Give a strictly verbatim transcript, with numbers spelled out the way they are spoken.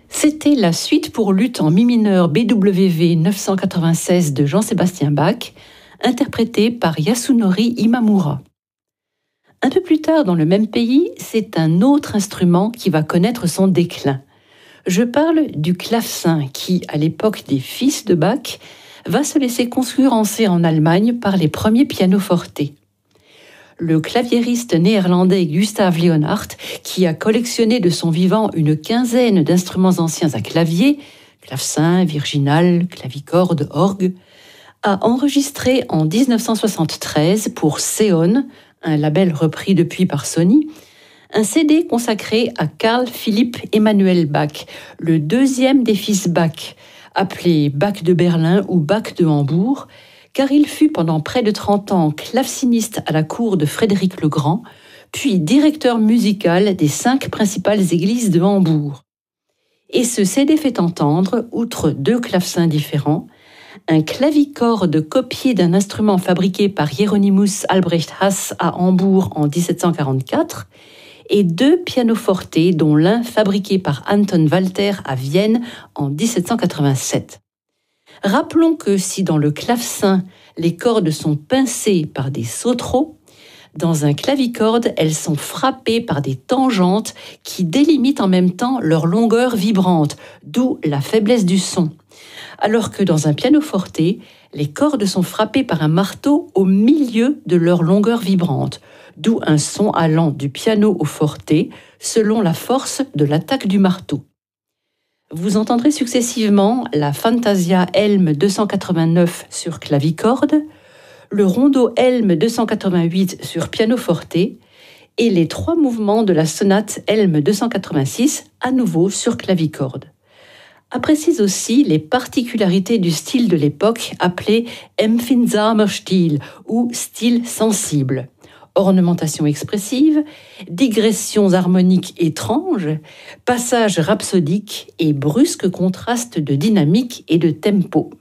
C'était la suite pour luth en mi mineur B W V neuf cent quatre-vingt-seize de Jean-Sébastien Bach, interprétée par Yasunori Imamura. Un peu plus tard dans le même pays, c'est un autre instrument qui va connaître son déclin. Je parle du clavecin qui, à l'époque des fils de Bach, va se laisser concurrencer en Allemagne par les premiers pianoforte. Le claviériste néerlandais Gustav Leonhardt, qui a collectionné de son vivant une quinzaine d'instruments anciens à clavier, clavecin, virginal, clavicorde, orgue, a enregistré en dix-neuf cent soixante-treize pour Seon, un label repris depuis par Sony, un C D consacré à Carl Philipp Emanuel Bach, le deuxième des fils Bach, appelé Bach de Berlin ou Bach de Hambourg, car il fut pendant près de trente ans claveciniste à la cour de Frédéric le Grand, puis directeur musical des cinq principales églises de Hambourg. Et ce C D fait entendre, outre deux clavecins différents, un clavicorde copié d'un instrument fabriqué par Hieronymus Albrecht Hass à Hambourg en dix-sept cent quarante-quatre, et deux pianoforte, dont l'un fabriqué par Anton Walter à Vienne en dix-sept cent quatre-vingt-sept. Rappelons que si dans le clavecin, les cordes sont pincées par des sautereaux, dans un clavicorde, elles sont frappées par des tangentes qui délimitent en même temps leur longueur vibrante, d'où la faiblesse du son. Alors que dans un pianoforte, les cordes sont frappées par un marteau au milieu de leur longueur vibrante, d'où un son allant du piano au forte selon la force de l'attaque du marteau. Vous entendrez successivement la Fantasia Helm deux cent quatre-vingt-neuf sur clavicorde, le Rondo Helm deux cent quatre-vingt-huit sur pianoforte et les trois mouvements de la sonate Helm deux cent quatre-vingt-six à nouveau sur clavicorde. Apprécie aussi les particularités du style de l'époque appelé Empfindsamer Stil ou style sensible. Ornementation expressive, digressions harmoniques étranges, passages rhapsodiques et brusques contrastes de dynamique et de tempo.